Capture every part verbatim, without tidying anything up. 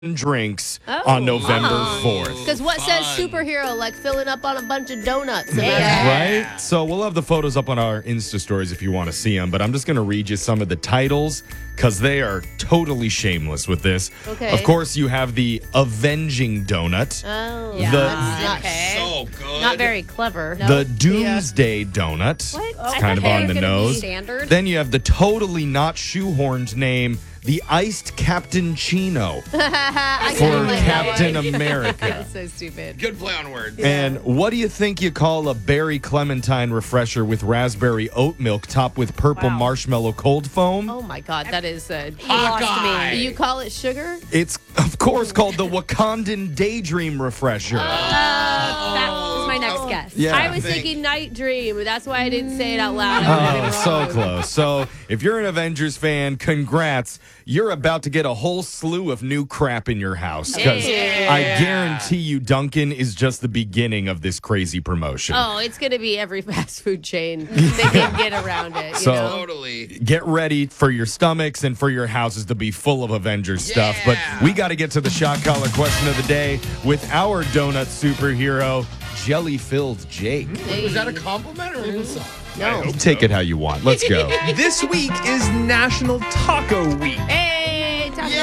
drinks Oh. on November Oh. fourth. Because what says superhero like filling up on a bunch of donuts? Right? So we'll have the photos up on our Insta stories if you want to see them. But I'm just going to read you some of the titles because they are totally shameless with this. Okay. Of course, you have the Avenging Donut, Oh, Yeah. the, That's not, Okay. So good. not very clever. the Doomsday Donut. What? It's I kind of thought they on were the gonna be nose. standard. Then you have the totally not shoehorned name, the Iced Captain Chino I for kinda like that Captain one. America. That's so stupid. Good play on words. And what do you think you call a berry clementine refresher with raspberry oat milk topped with purple Wow. marshmallow cold foam? Oh my God, that is uh, Hawkeye. You call it sugar? It's, of course, called the Wakandan Daydream Refresher. That was my next guess. Yeah. I was Think- thinking night dream. That's why I didn't say it out loud. I would've Oh, been so wrong. close. So, if you're an Avengers fan, congrats. You're about to get a whole slew of new crap in your house. Because I guarantee you, Dunkin' is just the beginning of this crazy promotion. Oh, it's going to be every fast food chain. They can get around it. You So- know? Totally. Get ready for your stomachs and for your houses to be full of Avengers stuff. But Yeah. we got to get to the shot collar question of the day with our donut superhero, jelly filled Jake. Was that a compliment or an insult? No. Take it how you want. Let's go. This week is National Taco Week. Hey, taco.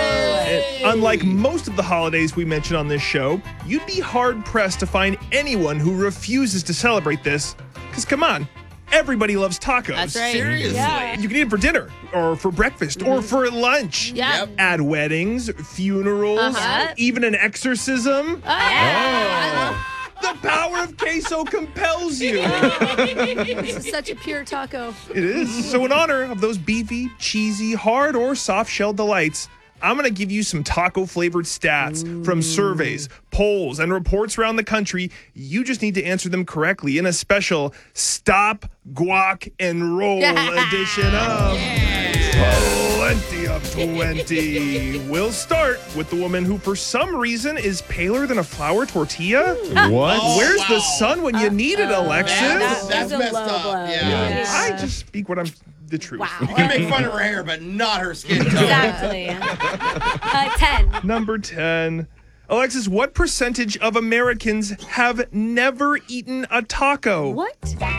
And unlike most of the holidays we mention on this show, you'd be hard pressed to find anyone who refuses to celebrate this. Because come on, everybody loves tacos. That's right. Seriously. Yeah. You can eat it for dinner, or for breakfast, or for lunch. Yeah. Yep. At weddings, funerals, Uh-huh. even an exorcism. Oh. The power of queso compels you. This is such a pure taco. It is. So in honor of those beefy, cheesy, hard, or soft-shelled delights, I'm going to give you some taco-flavored stats from surveys, polls, and reports around the country. You just need to answer them correctly in a special Stop, Guac, and Roll edition of Plenty of twenty. We'll start with the woman who, for some reason, is paler than a flour tortilla. What? Oh, Where's the wow. sun when you need it, Alexis? That's, That that's was a messed low up. blow. Yeah. Yeah. I just speak what I'm the truth. Wow. You can make fun of her hair, but not her skin tone. Exactly. Uh, ten. Number ten. Alexis, what percentage of Americans have never eaten a taco? What?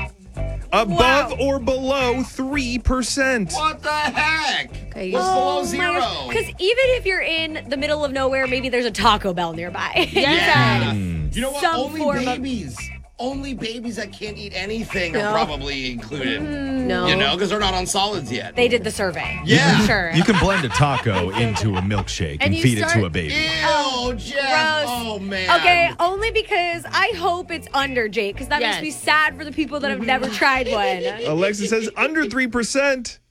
Above Wow. or below three percent. What the heck? Okay, What's you- below zero? Because even if you're in the middle of nowhere, maybe there's a Taco Bell nearby. Yeah. You know what? Some Only form of- babies. Only babies that can't eat anything No. are probably included. No. You know, because they're not on solids yet. They did the survey. Yeah. Sure. You can blend a taco into a milkshake and, And you feed it start- to a baby. Ew, Jeff. Gross. Oh, man. Okay, only because I hope it's under Jake, because that Yes. makes me sad for the people that have never tried one. Alexis says under three percent.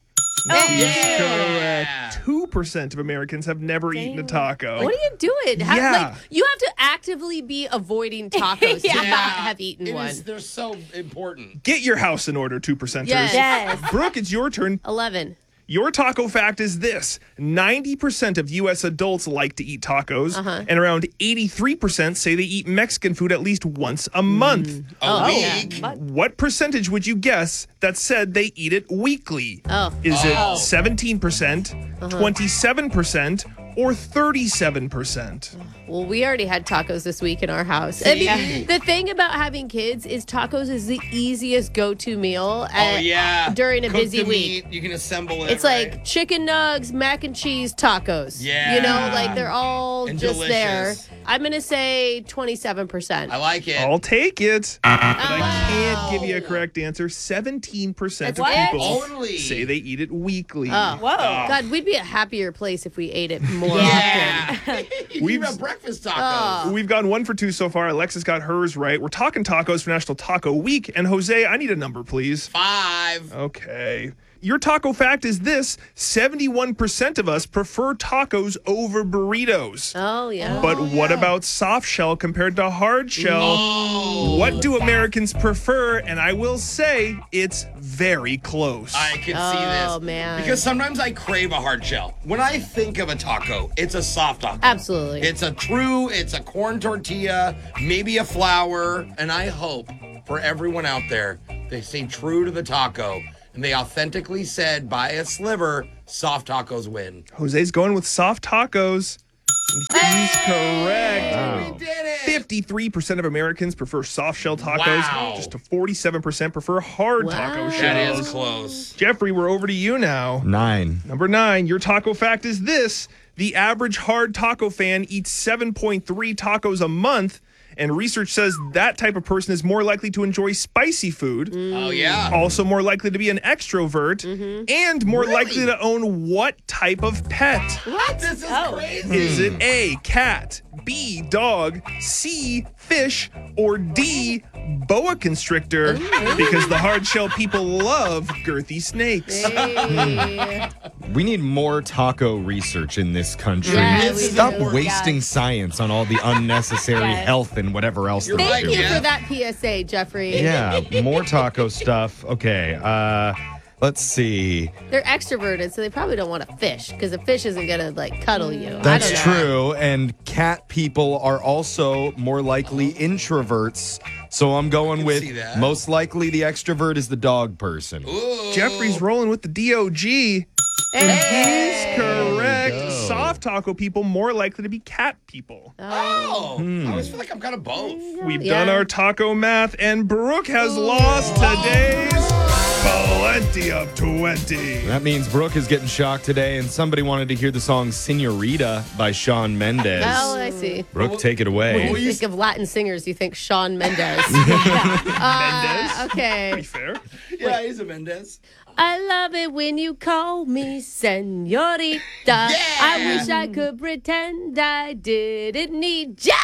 Correct. two percent of Americans have never eaten a taco. What are you doing? How, Yeah. Like, you have to actively be avoiding tacos to Yeah. not have eaten It one. is- they're so important. Get your house in order, two percenters. Yes. Yes. Brooke, it's your turn. eleven. Your taco fact is this: ninety percent of U S adults like to eat tacos, Uh-huh. and around eighty-three percent say they eat Mexican food at least once a month. A Oh, week. What percentage would you guess that said they eat it weekly? Oh. Is Oh. it seventeen percent, twenty-seven percent, or thirty-seven percent? Well, we already had tacos this week in our house. I mean, the thing about having kids is tacos is the easiest go-to meal Oh, at- yeah. during a Cook busy the week. meat, you can assemble it. It's right? like chicken nugs, mac and cheese, tacos. Yeah. You know, like they're all And just there. delicious. I'm going to say twenty-seven percent. I like it. I'll take it. But I wow. can't give you a correct answer. seventeen percent of That's people Only. say they eat it weekly. Oh. Whoa. God, we'd be a happier place if we ate it more often. Yeah. you We've- have breakfast tacos. Oh. We've gone one for two so far. Alexis got hers right. We're talking tacos for National Taco Week. And Jose, I need a number, please. Five. Okay. Your taco fact is this: seventy-one percent of us prefer tacos over burritos. Oh, yeah. But what about soft shell compared to hard shell? Oh. What do Americans prefer? And I will say it's very close. I can see this. Oh, man. Because sometimes I crave a hard shell. When I think of a taco, it's a soft taco. Absolutely. It's a true, it's a corn tortilla, maybe a flour. And I hope for everyone out there, they stay true to the taco. And they authentically said, by a sliver, soft tacos win. Jose's going with soft tacos. He's correct. Wow. We did it. fifty-three percent of Americans prefer soft shell tacos. Wow. Just to forty-seven percent prefer hard Wow. taco shells. That is close. Jeffrey, we're over to you now. Nine. Number nine, your taco fact is this. The average hard taco fan eats seven point three tacos a month, and research says that type of person is more likely to enjoy spicy food, Oh, yeah. also more likely to be an extrovert, and more Really? likely to own what type of pet? What? This is crazy. Is it A, cat, B, dog, C, fish, or D, boa constrictor? Because the hard shell people love girthy snakes. Hey. We need more taco research in this country. Yeah, we Stop do. wasting Yes. science on all the unnecessary Yes. health and whatever else You're they're right, Thank doing. you yeah. for that P S A, Jeffrey. Yeah, more taco stuff. Okay, uh, let's see. They're extroverted, so they probably don't want to fish because a fish isn't gonna like cuddle you. That's I don't know. true. And cat people are also more likely introverts. So I'm going with see that. most likely the extrovert is the dog person. Ooh. Jeffrey's rolling with the D O G. And he's correct. go. Soft taco people more likely to be cat people. Oh, I always feel like I'm kind of both. We've Yeah. done our taco math, and Brooke has lost today's plenty of twenty. That means Brooke is getting shocked today, and somebody wanted to hear the song Senorita by Shawn Mendes. Oh, I see. Brooke, take it When away. you think of Latin singers, you think Shawn Mendes. Mendes? Uh, okay. Pretty fair. Yeah, he's a Mendez. I love it when you call me senorita. I wish I could pretend I didn't need you.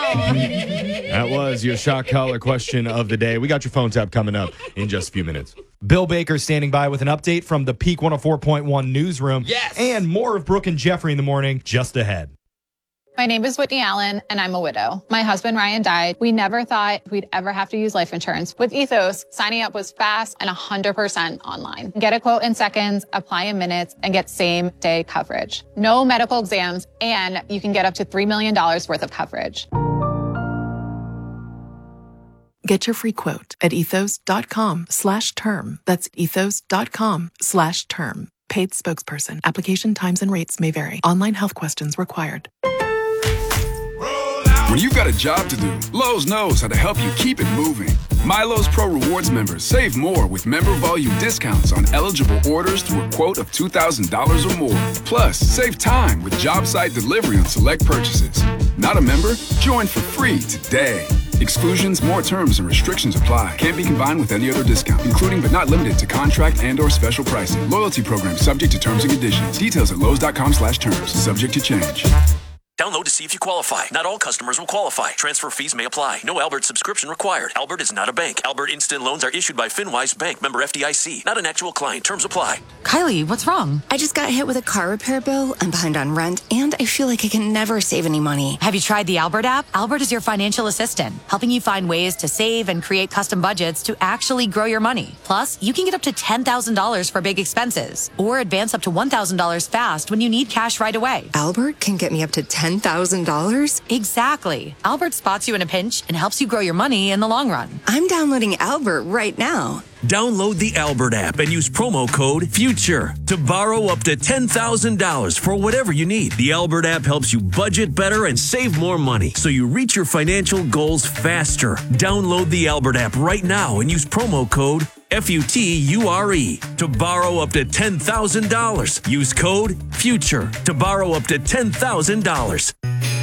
That was your shock collar question of the day. We got your phone tap coming up in just a few minutes. Bill Baker standing by with an update from the Peak one oh four point one newsroom. Yes. And more of Brooke and Jeffrey in the morning just ahead. My name is Whitney Allen, and I'm a widow. My husband, Ryan, died. We never thought we'd ever have to use life insurance. With Ethos, signing up was fast and one hundred percent online. Get a quote in seconds, apply in minutes, and get same-day coverage. No medical exams, and you can get up to three million dollars worth of coverage. Get your free quote at ethos.com slash term. That's ethos.com slash term. Paid spokesperson. Application times and rates may vary. Online health questions required. When you've got a job to do, Lowe's knows how to help you keep it moving. MyLowe's Pro Rewards members save more with member volume discounts on eligible orders through a quote of two thousand dollars or more. Plus, save time with job site delivery on select purchases. Not a member? Join for free today. Exclusions, more terms, and restrictions apply. Can't be combined with any other discount, including but not limited to contract and or special pricing. Loyalty program subject to terms and conditions. Details at lowes.com slash terms. Subject to change. Download to see if you qualify. Not all customers will qualify. Transfer fees may apply. No Albert subscription required. Albert is not a bank. Albert Instant Loans are issued by FinWise Bank, member F D I C. Not an actual client. Terms apply. Kylie, what's wrong? I just got hit with a car repair bill. I'm behind on rent, and I feel like I can never save any money. Have you tried the Albert app? Albert is your financial assistant, helping you find ways to save and create custom budgets to actually grow your money. Plus, you can get up to ten thousand dollars for big expenses, or advance up to one thousand dollars fast when you need cash right away. Albert can get me up to ten thousand dollars? Exactly. Albert spots you in a pinch and helps you grow your money in the long run. I'm downloading Albert right now. Download the Albert app and use promo code FUTURE to borrow up to ten thousand dollars for whatever you need. The Albert app helps you budget better and save more money so you reach your financial goals faster. Download the Albert app right now and use promo code F U T U R E to borrow up to ten thousand dollars. Use code FUTURE to borrow up to ten thousand dollars.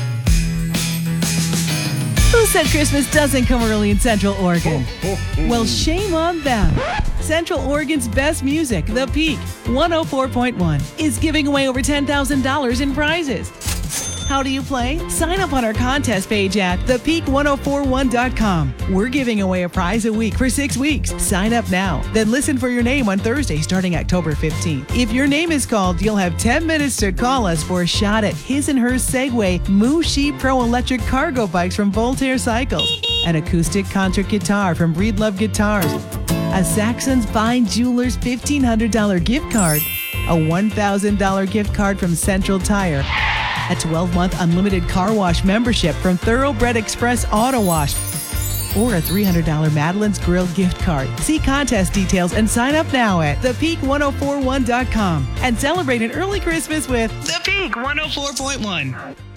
Who said Christmas doesn't come early in Central Oregon? Well, shame on them. Central Oregon's best music, The Peak one oh four point one, is giving away over ten thousand dollars in prizes. How do you play? Sign up on our contest page at the peak one oh four one dot com. We're giving away a prize a week for six weeks. Sign up now. Then listen for your name on Thursday starting October fifteenth. If your name is called, you'll have ten minutes to call us for a shot at his and her Segway Mushi Pro electric cargo bikes from Voltaire Cycles, an acoustic concert guitar from Breedlove Guitars, a Saxon's Fine Jewelers fifteen hundred dollars gift card, a one thousand dollars gift card from Central Tire, a twelve-month unlimited car wash membership from Thoroughbred Express Auto Wash, or a three hundred dollars Madeline's Grill gift card. See contest details and sign up now at the peak one oh four one dot com and celebrate an early Christmas with The Peak one oh four point one.